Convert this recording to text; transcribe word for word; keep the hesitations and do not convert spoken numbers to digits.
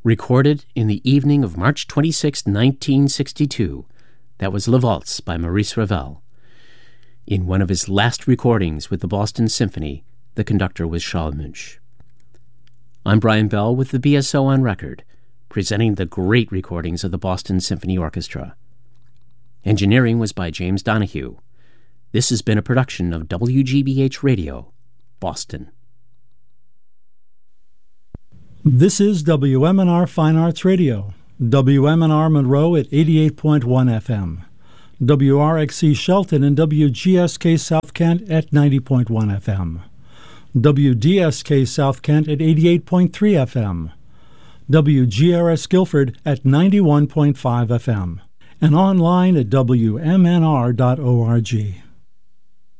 Recorded in the evening of March twenty-sixth, nineteen sixty-two, that was La Valse by Maurice Ravel. In one of his last recordings with the Boston Symphony, the conductor was Charles Munch. I'm Brian Bell with the B S O on Record, presenting the great recordings of the Boston Symphony Orchestra. Engineering was by James Donahue. This has been a production of W G B H Radio, Boston. This is W M N R Fine Arts Radio, W M N R Monroe at eighty-eight point one F M, W R X C Shelton and W G S K South Kent at ninety point one F M, W D S K South Kent at eighty-eight point three F M, W G R S Guilford at ninety-one point five F M, and online at W M N R dot org.